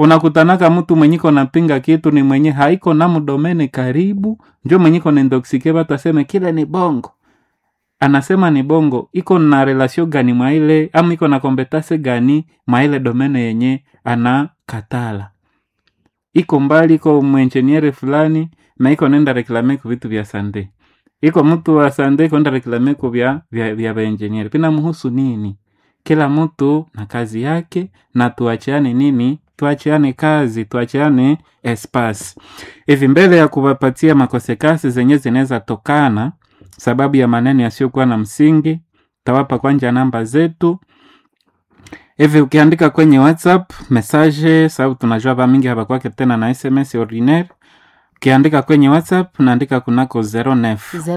Unakutanaka mtu mwenyiko napinga kitu ni mwenye haiko na mdomene karibu, njo mwenyiko na intoxike batu aseme kile ni bongo. Anasema ni bongo, iko na relasyon gani maile, ama iko na kompetase gani maile domene yenye anakatala. Iko mbali, iko mwenjeniere fulani, na iko nenda reklame ku vitu vya sande. Iko mtu wa sande kwenda reklame ku vya engineer. Pina muhusu nini? Kila mtu na kazi yake, na tuachiane nini? Tuachiane kazi, tuachiane espace. Hivi mbele ya kuwapatia makosekasi zenye zinaweza tokana sababu ya maneno yasiyokuwa na msingi, tawapa kwanja namba zetu. Hivi ukiandika kwenye WhatsApp message, sababu tunajua ba mingi hapa kwake tena na SMS ordinaire. Ukiandika kwenye WhatsApp naandika kunako 09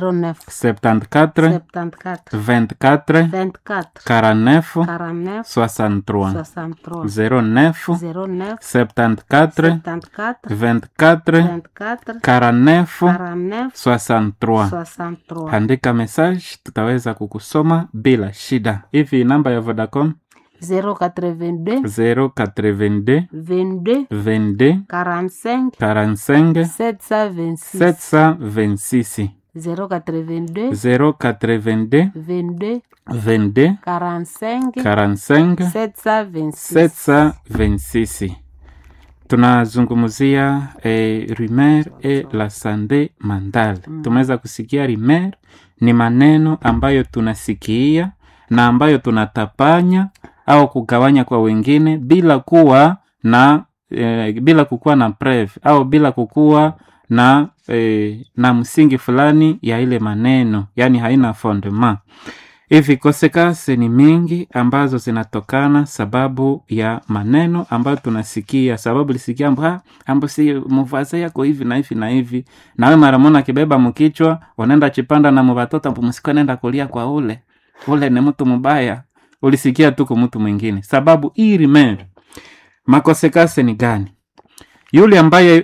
74 24 49 63 09 74 24 49 63. Andika message, tutaweza kukusoma bila shida. Hivi namba ya Vodacom 082 22 45 726 082 22 45 726. Tunazungumzia rumeur et la santé mentale. Tumeweza kusikia rumeur ni maneno ambayo tunasikia na ambayo tunatapanya au kugawanya kwa wengine bila kuwa na preve au bila kukuwa na msingi fulani ya ile maneno, yani haina fondement. Hivi kosekase ni mingi ambazo zinatokana sababu ya maneno ambayo tunasikia. Sababu lisikia ambo si muvaze yako hivi na hivi na hivi, na wewe mara mona kibeba mkichwa unaenda chipanda na mbatota mpumsiko nenda kulia kwa ule ni mtu mbaya, ulisikia tu kwa mtu mwingine. Sababu hii rumeur makosekase ni gani? Yule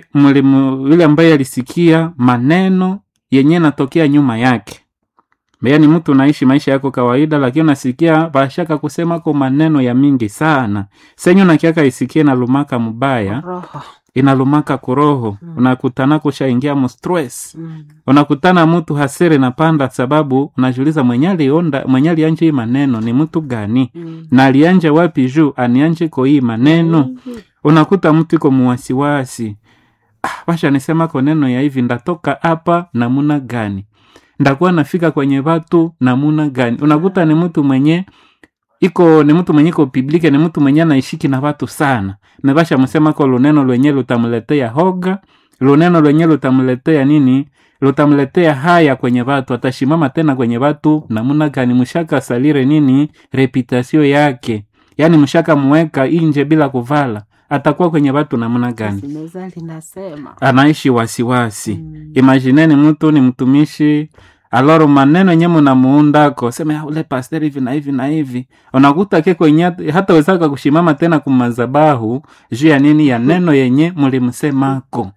ambaye alisikia maneno yenye natokea nyuma yake. Yaani mtu unaishi maisha yako kawaida, lakini unasikia bashaka kusema kwa maneno ya mingi sana. Senyo na kiaka isikie na lumaka mbaya, inalumaka kuroho. Unakutana kushaingia mu stress. Unakutana mtu hasire na panda sababu unajiuliza mwenye alianje hii maneno ni mtu gani? Na alianje wapi juu anianje kwa hii maneno? Unakuta mtu iko muwasiwasi. Basha nisema kwa neno ya hivi ndatoka hapa namuna gani? Ndakuwa nafika kwenye watu namuna gani? Unakuta ni mtu mwenye iko publike, ni mtu mwenye anaishiki na watu sana. Mebasha msema kwa luneno lwenye lutamletea hoga, luneno lwenye lutamletea nini? Lutamletea haya kwenye watu, atashimama tena kwenye watu namuna gani? Mshaka salire nini? Reputasio yake. Yani mshaka muweka inje bila kuvala. Atakuwa kwenye watu namuna gani? Anaishi wasiwasi. Imagineni mtu ni mtumishi, aloro maneno nyemu na muundako, sema ule pastor hivi na hivi na hivi. Unakuta keko hata wezaka kushimama tena kumazabahu, juu ya nini? Ya neno yenye mulimsemako.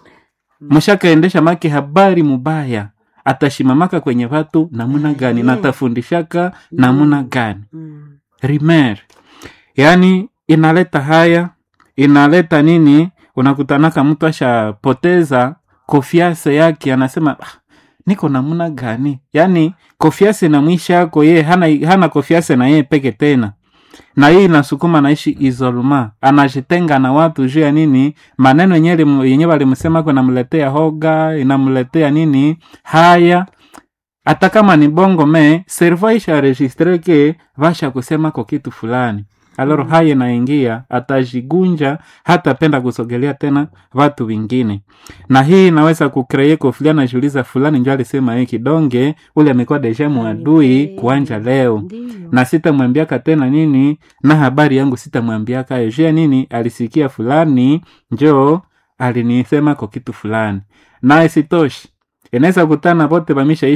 Mshaka endesha maki habari mubaya. Atashimamaka kwenye watu namuna gani? Na atafundishaka namuna gani? Rumeur. Yani inaleta haya, inaleta nini? Unakutanaka mtu asha poteza konfiance yake, anasema niko namuna gani? Yani konfiance na mwisha yako yeye hana konfiance na yeye peke tena. Na hii inasukuma naishi isolema, anajitenga na watu juu ya nini? Maneno yenyewe walimsema kwa namletea hoga, inamletea nini? Haya, hata kama ni bongo servo isha registre ke vasha kusema kwa kitu fulani. Aloro haya naingia, atajigunja, hata penda kusogelea tena watu wengine. Na hii inaweza kukreye koflia na juliza fulani njo alisema hiki donge, ule amekuwa deja muadui kuanja leo. Na sitamwambiaka tena nini, na habari yangu sitamwambiaka yojea nini, alisikia fulani, njo alinisema kwa kitu fulani. Na isitoshi, inaweza kutana bote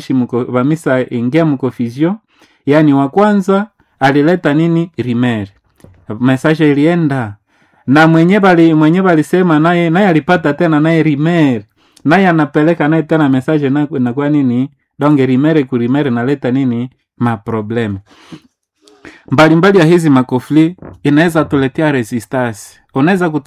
bamisa ingia mkofizio, yani wa kwanza alileta nini? Rumeur. Message ilienda na mwenye bali sema naye alipata tena naye rumeur, naye anapeleka naye tena message na kwa nini? Donge rumeur naleta nini? Maprobleme mbalimbali ya hizi makofli inaweza tuletea resistance. Unaweza